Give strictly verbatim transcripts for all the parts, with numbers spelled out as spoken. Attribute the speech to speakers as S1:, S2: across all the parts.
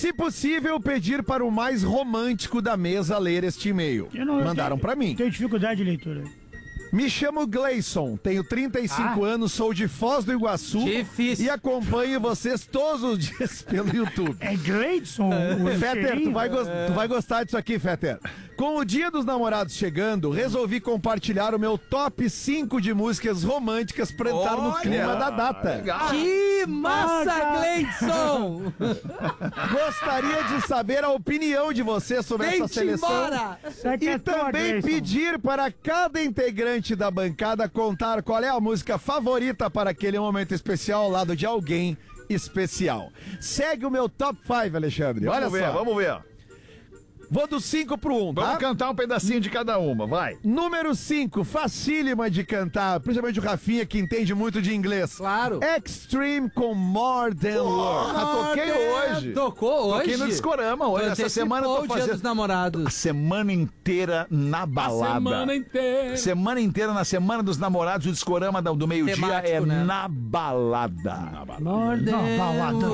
S1: Se possível, pedir para o mais romântico da mesa ler este e-mail.
S2: Eu não- eu
S1: Mandaram
S2: tenho-
S1: pra mim.
S2: Tenho dificuldade de leitura.
S1: Me chamo Gleison, tenho trinta e cinco
S2: Ah.
S1: anos, sou de Foz do Iguaçu.
S3: Difícil.
S1: E acompanho vocês todos os dias pelo YouTube.
S2: É Gleidson? o
S1: Fetter, tu
S2: cheirinho?
S1: vai, gos- tu vai gostar disso aqui, Fetter. Com o Dia dos Namorados chegando, resolvi compartilhar o meu top cinco de músicas românticas pra entrar no
S4: Olha,
S1: clima da data.
S4: legal.
S3: Que massa,
S2: Ah,
S3: Gleidson!
S1: Gostaria de saber a opinião de vocês sobre essa
S3: Vem-te
S1: seleção.
S3: embora!
S2: Isso aqui
S1: E
S2: é tua,
S1: também
S2: Gleidson.
S1: pedir para cada integrante da bancada contar qual é a música favorita para aquele momento especial ao lado de alguém especial. Segue o meu top cinco, Alexandre.
S4: Vamos
S1: Olha
S4: ver,
S1: só.
S4: vamos ver.
S1: Vou do cinco pro um,
S4: Vamos
S1: tá?
S4: cantar um pedacinho de cada uma, vai.
S1: Número cinco, facílima de cantar, principalmente o Rafinha, que entende muito de inglês.
S3: Claro.
S1: Extreme com More Than Words.
S4: Ah, toquei hoje.
S3: Tocou hoje?
S4: Toquei no Discorama hoje. Essa
S3: Antecipou
S4: semana eu
S3: o
S4: tô
S3: Dia
S4: fazendo
S3: dos Namorados.
S4: a semana inteira na balada.
S5: Semana inteira.
S4: Semana inteira na Semana dos Namorados, o Discorama do, do meio-dia
S3: Temático,
S4: é
S3: né?
S4: na balada.
S2: Não, balada.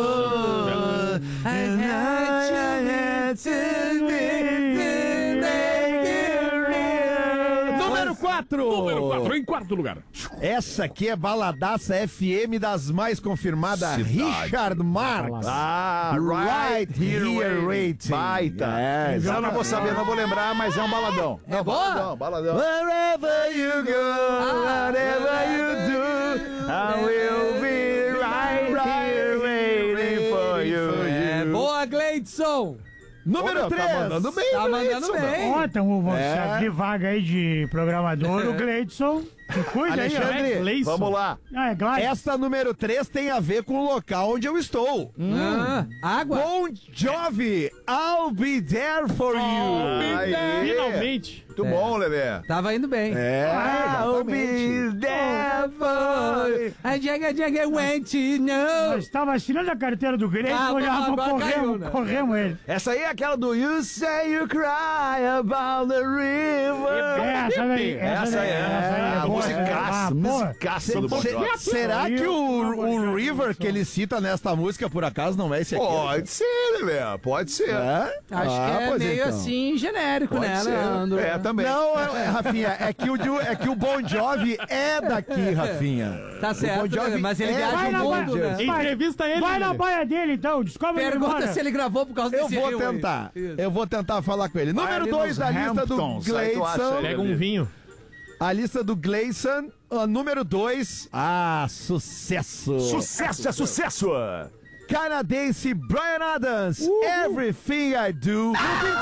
S1: Número quatro.
S5: Número quatro, em quarto lugar.
S1: Essa aqui é baladaça F M das mais confirmadas. Richard Marx.
S4: Ah,
S1: Right Here Waiting.
S4: Baita.
S1: É,
S4: Eu não vou saber, não vou lembrar, mas é um baladão.
S3: É
S4: Não,
S3: boa?
S4: Baladão, baladão.
S1: Wherever you go, whatever you do, I will be right here waiting for you.
S3: É boa, Gleidson!
S1: Número
S4: Ô, meu,
S1: três.
S4: Tá mandando bem,
S3: Tá mandando
S4: Gleidson, meu.
S3: bem.
S2: Ó, então você
S1: É.
S2: abrir vaga aí de programador, o Gleidson. Que cuida aí,
S1: Alexandre,
S2: ó.
S5: Gleidson.
S4: Vamos lá.
S2: Ah, é Gleidson.
S1: Esta número três tem a ver com o local onde eu estou.
S3: Ah, água?
S1: Bon Jovi, I'll be there for you.
S4: Aí.
S5: Finalmente.
S4: Muito bom, Lelê.
S3: Tava indo bem.
S1: É,
S3: I'll be there for you. I jagga jagga went to know.
S2: Nós estava assinando a carteira do Gleidson,
S3: Ah,
S2: já
S3: agora
S2: corremos,
S3: caiu, né?
S2: corremos ele.
S4: Essa aí é aquela do You Say You Cry About the River.
S2: É, essa daí.
S4: Essa aí é,
S2: essa aí
S4: a
S2: boa,
S4: musicaça,
S2: é. Ah,
S4: musicaça do Bon
S1: Se-
S4: Jovi.
S1: será que o, o River que ele cita nesta música, por acaso, não é esse aqui?
S4: Pode ser, Lelê, pode ser.
S1: É?
S3: Acho
S1: Ah,
S3: que é
S1: pois
S3: meio
S1: então.
S3: assim genérico,
S4: Pode
S3: né,
S4: ser.
S3: Leandro?
S4: É, também.
S1: Não, é, é, Rafinha, é que, o, Ju- é que o Bon Jovi é daqui, Rafinha.
S3: Tá
S1: O
S3: certo,
S1: Bon Jovi
S3: mas ele
S1: é
S3: viaja
S2: Vai
S3: o
S2: na
S3: mundo,
S2: ba-
S3: né?
S2: Vai-
S5: Entrevista ele,
S2: Vai na
S5: Lelê.
S2: baia dele, então. Descobre ele
S3: Pergunta
S2: embora.
S3: se ele gravou por causa
S1: Eu
S3: desse
S1: vou
S3: rio aí.
S1: tentar.
S3: Isso.
S1: Eu vou tentar falar com ele. Número
S4: ali
S1: dois
S4: nos
S1: da lista do
S4: Hamptons, aí tu acha
S1: Gleison.
S4: ele.
S5: Pega um vinho.
S1: A lista do Gleison. ah, número dois. Ah, sucesso.
S4: Sucesso é sucesso.
S1: Canadense Bryan Adams. Everything I do.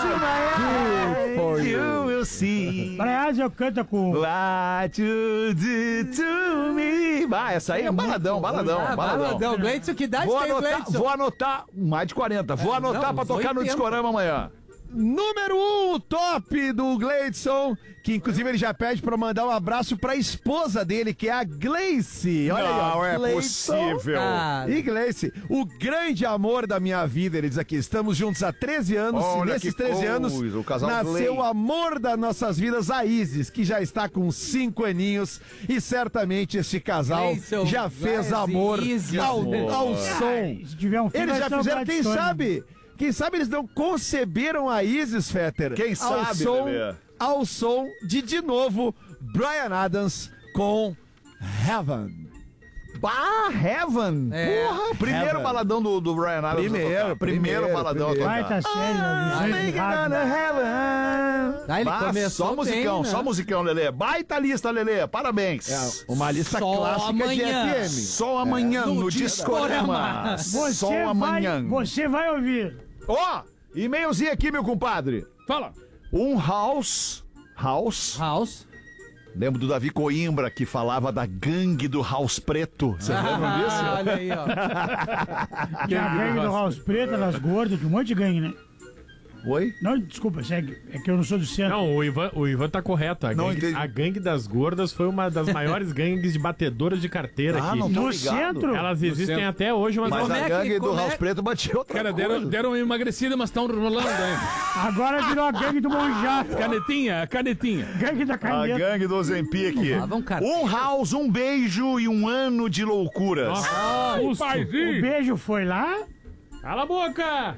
S1: I do for you.
S4: will see
S2: Aliás, eu canto com...
S4: what you do to me. Ah, essa aí é baladão, baladão,
S3: Ah,
S4: baladão.
S3: baladão. Gleidson, que idade
S4: Vou
S3: tem o
S4: anotar,
S3: Gleidson?
S4: vou anotar, mais de quarenta, vou
S3: É,
S4: anotar
S3: não,
S4: pra
S3: uns
S4: tocar no
S3: oitenta.
S4: Discorama amanhã.
S1: Número um, o top do Gleidson, que inclusive ele já pede pra mandar um abraço pra esposa dele, que é a Gleice. Olha aí, ó,
S4: Não é
S1: Gleidson
S4: possível.
S3: Ah,
S1: E Gleice, o grande amor da minha vida, ele diz aqui, estamos juntos há treze anos,
S4: Olha
S1: e nesses
S4: que
S1: treze
S4: coisa,
S1: anos
S4: o casal
S1: nasceu
S4: Glei.
S1: o amor das nossas vidas, a Isis, que já está com cinco aninhos, e certamente este casal
S3: Gleison,
S1: já fez
S3: Gleison,
S1: amor
S3: Isis,
S1: ao,
S3: amor.
S1: ao
S2: Ah,
S1: som.
S2: se tiver um filho,
S1: Eles
S2: vai
S1: já
S2: ser o
S1: fizeram, quem
S2: Gladstone.
S1: sabe, quem sabe eles não conceberam a Isis, Fetter,
S4: Quem
S1: ao
S4: sabe,
S1: som,
S4: Lelê?
S1: ao som de, de novo, Bryan Adams com Heaven.
S4: Bah, Heaven.
S3: É.
S4: Porra, primeiro
S1: Heaven.
S4: baladão do, do Bryan Adams.
S1: Primeiro,
S4: a tocar. primeiro,
S1: primeiro,
S4: baladão. a
S1: primeiro.
S2: Vai,
S4: tocar.
S2: tá sério,
S4: Ah,
S2: no jeito de rádio.
S3: Ah, ele
S4: Bah,
S3: começou
S4: só musicão,
S3: bem, né?
S4: só musicão, Lelê. Baita lista, Lelê. Parabéns.
S1: É, uma lista
S3: Só
S1: clássica de
S3: amanhã.
S1: F M.
S4: Só amanhã
S3: no
S4: no
S3: Discorama.
S4: Discorama.
S2: Você
S4: Só
S2: vai,
S4: amanhã.
S2: você vai ouvir.
S4: Ó, e-mailzinho aqui, meu compadre.
S5: Fala.
S4: Um house. House.
S3: House.
S4: Lembro do Davi Coimbra que falava da gangue do House Preto. Você lembra disso?
S3: Ah, olha aí, ó.
S2: Que a gangue do House Preta, das gordas, de um monte de gangue, né?
S4: Oi?
S2: Não, desculpa, segue. É que eu não sou do centro.
S5: Não, o Ivan, o Ivan tá correto. A
S4: Não
S5: gangue,
S4: entendi.
S5: a gangue das gordas foi uma das maiores gangues de batedoras de carteira
S4: Ah,
S5: aqui.
S4: não tô
S2: No
S4: ligado.
S2: centro?
S5: Elas existem
S6: centro.
S5: até hoje, mas,
S4: Mas
S3: Como
S4: a
S3: é que-
S4: gangue do
S3: como é-
S4: House Preto batia outra
S6: Cara,
S4: coisa.
S6: deram, deram uma emagrecida, mas estão rolando ainda.
S2: Agora virou a gangue do Monjá.
S6: Canetinha, canetinha.
S2: Gangue da
S4: A
S2: caneta.
S4: gangue do Zempic.
S3: Lá vão carteiras.
S4: Um house, um beijo e um ano de loucuras.
S5: Nossa,
S6: O
S5: custo.
S2: O
S6: paizinho.
S2: beijo foi lá.
S5: Cala a boca!